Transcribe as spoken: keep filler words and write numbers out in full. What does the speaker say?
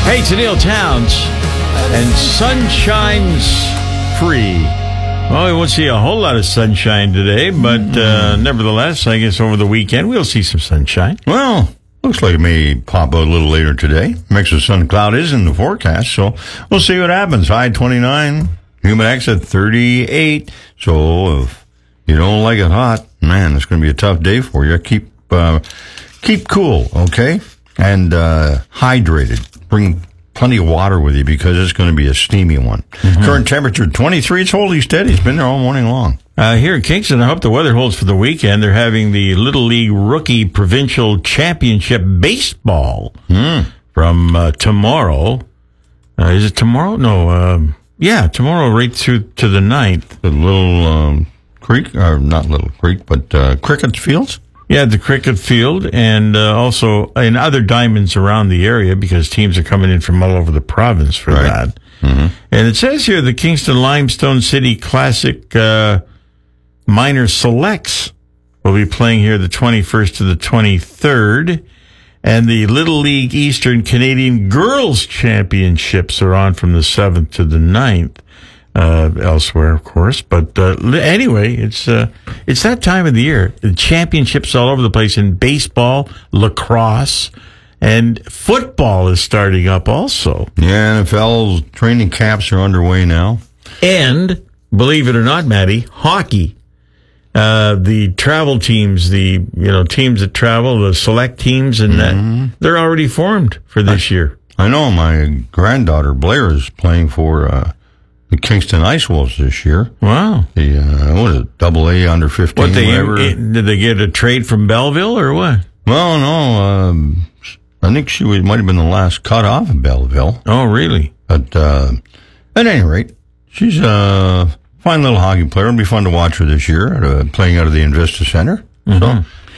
Hey, it's Neil Towns, and sunshine's free. Well, we won't see a whole lot of sunshine today, but uh, nevertheless, I guess over the weekend we'll see some sunshine. Well, looks like it may pop out a little later today. Mix of sun cloud is in the forecast, so we'll see what happens. High twenty-nine, humid X at thirty-eight. So if you don't like it hot, man, it's going to be a tough day for you. Keep uh, keep cool, okay? And uh, hydrated. Bring plenty of water with you because it's going to be a steamy one. Mm-hmm. Current temperature twenty-three. It's holding steady. It's been there all morning long. Uh, here in Kingston, I hope the weather holds for the weekend. They're having the Little League Rookie Provincial Championship Baseball mm. from uh, tomorrow. Uh, is it tomorrow? No. Um, yeah, tomorrow right through to the ninth. The Little um, Creek, or not Little Creek, but uh, Cricket Fields? Yeah, the cricket field, and uh, also in other diamonds around the area because teams are coming in from all over the province for right. that. Mm-hmm. And it says here the Kingston Limestone City Classic uh, Minor Selects will be playing here the twenty-first to the twenty-third, and the Little League Eastern Canadian Girls Championships are on from the seventh to the ninth. Uh, elsewhere, of course, but uh, anyway, it's uh, it's that time of the year. The championships all over the place in baseball, lacrosse, and football is starting up also. Yeah, N F L's training camps are underway now. And, believe it or not, Maddie, hockey. Uh, the travel teams, the you know teams that travel, the select teams, and mm-hmm. that they're already formed for this I, year. I know my granddaughter Blair is playing for Uh, the Kingston Ice Wolves this year. Wow. The, uh, what is it, double A under fifteen, what they, whatever. It, did they get a trade from Belleville or what? Well, no, um, I think she was, might have been the last cut off in Belleville. Oh, really? But, uh, at any rate, she's a fine little hockey player. It'll be fun to watch her this year, uh, playing out of the Invista Center. Mm-hmm. So,